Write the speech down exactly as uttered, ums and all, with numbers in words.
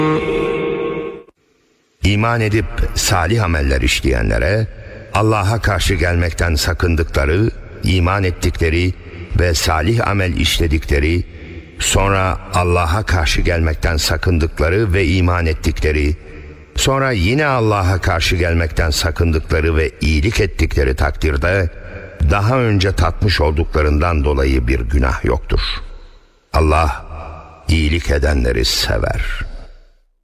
İman edip salih ameller işleyenlere, Allah'a karşı gelmekten sakındıkları, iman ettikleri ve salih amel işledikleri, sonra Allah'a karşı gelmekten sakındıkları ve iman ettikleri, sonra yine Allah'a karşı gelmekten sakındıkları ve iyilik ettikleri takdirde, daha önce tatmış olduklarından dolayı bir günah yoktur. Allah iyilik edenleri sever.